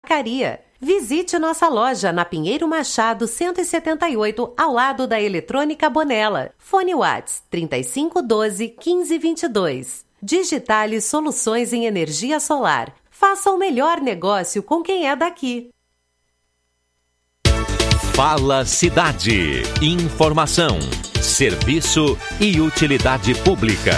Porcaria. Visite nossa loja na Pinheiro Machado 178, ao lado da Eletrônica Bonella. Fone Whats 3512-1522. Digitale Soluções em Energia Solar. Faça o melhor negócio com quem é daqui. Fala Cidade. Informação, serviço e utilidade pública.